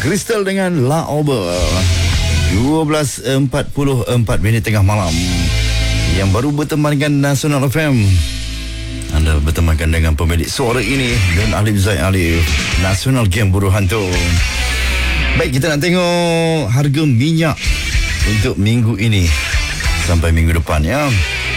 Crystal dengan La Ober. 12.44 tengah malam. Yang baru berteman dengan Nasional FM. Anda bertemankan dengan pemilik suara ini dan Alif Zaid Alif, Nasional Game Buruh Hantu. Baik, kita nak tengok harga minyak untuk minggu ini sampai minggu depan ya.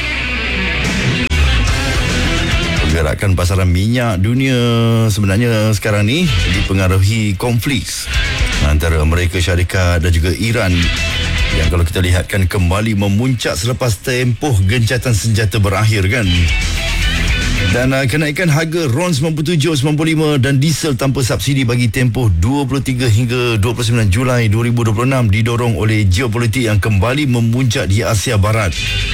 Pergerakan pasaran minyak dunia sebenarnya sekarang ni dipengaruhi konflik antara Amerika Syarikat dan juga Iran, yang kalau kita lihatkan kembali memuncak selepas tempoh gencatan senjata berakhir kan. Dan kenaikan harga RON 97.95 dan diesel tanpa subsidi bagi tempoh 23 hingga 29 Julai 2026 didorong oleh geopolitik yang kembali memuncak di Asia Barat.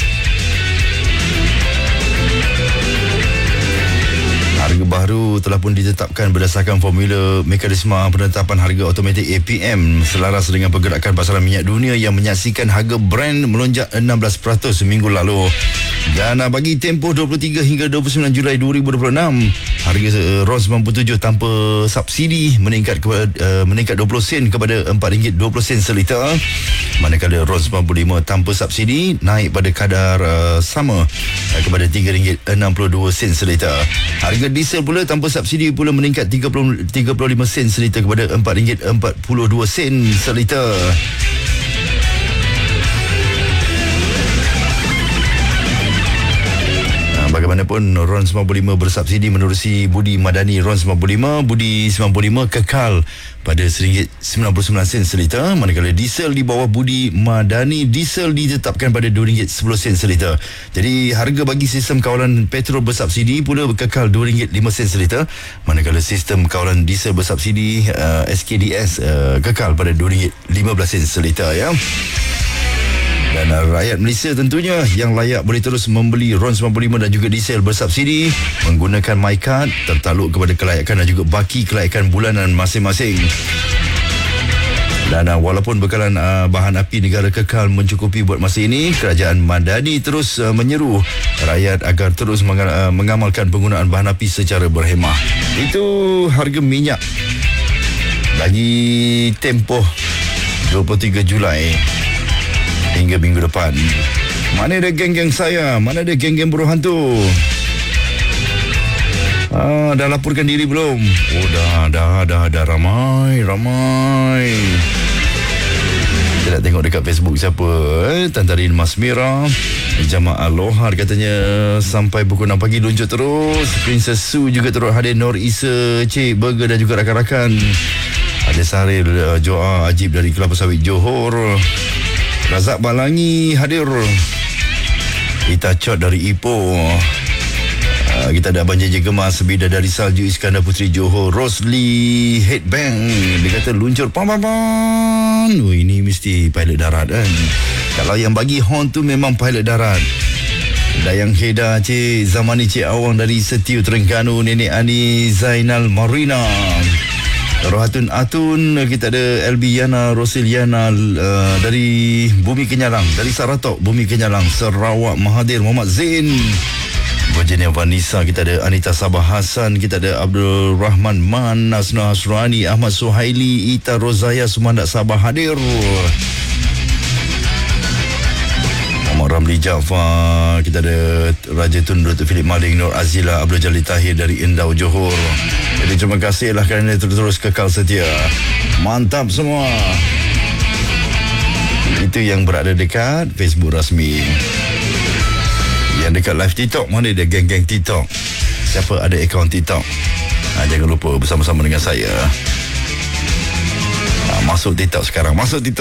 Harga baru telah pun ditetapkan berdasarkan formula mekanisme penetapan harga automatik APM selaras dengan pergerakan pasaran minyak dunia yang menyaksikan harga Brent melonjak 16% minggu lalu. Dan bagi tempoh 23 hingga 29 Julai 2026, harga RON 97 tanpa subsidi meningkat 20 sen kepada RM4.20 seliter, manakala RON 95 tanpa subsidi naik pada kadar sama kepada RM3.62 seliter. Harga diesel pula tanpa subsidi pula meningkat 35 sen seliter kepada RM4.42 seliter. Bagaimanapun, RON 95 bersubsidi menerusi Budi Madani RON 95, Budi 95 kekal pada RM1.99 seliter, manakala diesel di bawah Budi Madani diesel ditetapkan pada RM2.10 seliter. Jadi harga bagi sistem kawalan petrol bersubsidi pula kekal RM2.05 seliter, manakala sistem kawalan diesel bersubsidi SKDS kekal pada RM2.15 seliter ya. Dan rakyat Malaysia tentunya yang layak boleh terus membeli RON 95 dan juga diesel bersubsidi menggunakan MyCard tertakluk kepada kelayakan dan juga baki kelayakan bulanan masing-masing. Dan walaupun bekalan bahan api negara kekal mencukupi buat masa ini, Kerajaan Madani terus menyeru rakyat agar terus mengamalkan penggunaan bahan api secara berhemah. Itu harga minyak bagi tempoh 23 Julai hingga minggu depan. Mana ada geng-geng saya? Mana ada geng-geng buruh hantu? Dah laporkan diri belum? Oh dah ramai. Kita nak tengok dekat Facebook siapa? Tantarin Mas Mira, Jamaah Lohar katanya sampai pukul 6 pagi luncur terus. Princess Su juga turut hadir. Nur Isa, Cik Burger dan juga rakan-rakan. Ada Saril Joa Ajib dari Kelapa Sawit Johor. Razak Balangi hadir. Kita Cot dari Ipoh. Kita ada Abang JJ Gemas, Bidadari Salju Iskandar Putri Johor. Rosli Headbang, dia kata luncur pan. Ini mesti pilot darat kan. Kalau yang bagi horn tu memang pilot darat. Dayang Heda, Cik Zamani, Cik Awang dari Setiu Terengganu, Nenek Ani Zainal Marina, Rohatun Atun, kita ada LB Yana, Rosil Yana dari Bumi Kenyalang, dari Saratok Bumi Kenyalang, Sarawak Mahathir Muhammad Zain, Virginia Vanessa, kita ada Anita Sabah Hassan, kita ada Abdul Rahman Man, Nasna Hasrani, Ahmad Suhaili, Ita Rozaya Sumandak Sabah hadir. Muhammad Ramli Jaafar, kita ada Raja Tun Dr. Philip Maling, Nur Azila, Abdul Jalil Tahir dari Endau Johor. Jadi terima kasihlah kerana terus kekal setia. Mantap semua. Itu yang berada dekat Facebook rasmi. Yang dekat live TikTok, mana dia geng-geng TikTok? Siapa ada akaun TikTok? Jangan lupa bersama-sama dengan saya. Masuk TikTok sekarang.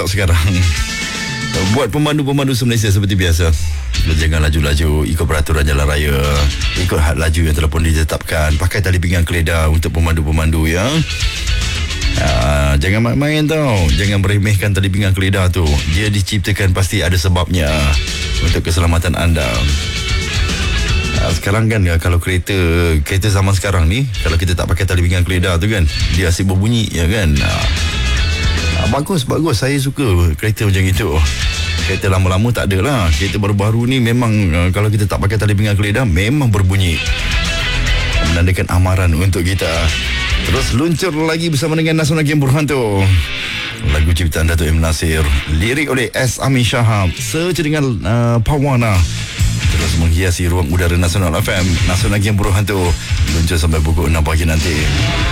Buat pemandu-pemandu se-Malaysia seperti biasa, jangan laju-laju, ikut peraturan jalan raya, ikut had laju yang telah pun ditetapkan, pakai tali pinggang keledar untuk pemandu-pemandu ya. Jangan main-main tau, jangan meremehkan tali pinggang keledar tu. Dia diciptakan pasti ada sebabnya untuk keselamatan anda. Sekarang kan kalau kereta zaman sekarang ni, kalau kita tak pakai tali pinggang keledar tu kan, dia asyik berbunyi ya kan. Bagus. Saya suka kereta macam itu. Kereta lama-lama tak ada lah. Kereta baru-baru ni memang kalau kita tak pakai tali pinggang keledar memang berbunyi, menandakan amaran untuk kita. Terus luncur lagi bersama dengan Nasional Game Berhantu. Lagu ciptaan Datuk M. Nasir, lirik oleh S. Amin Shahab, sejaringan Pawana. Terus menghiasi ruang udara Nasional FM. Nasional Game Berhantu luncur sampai pukul 6 pagi nanti.